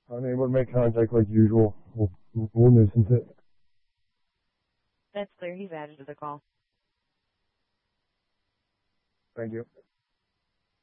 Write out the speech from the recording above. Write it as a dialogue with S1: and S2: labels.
S1: Unable to make contact like usual. We'll nuisance it.
S2: That's clear. He's added to the call.
S1: Thank you.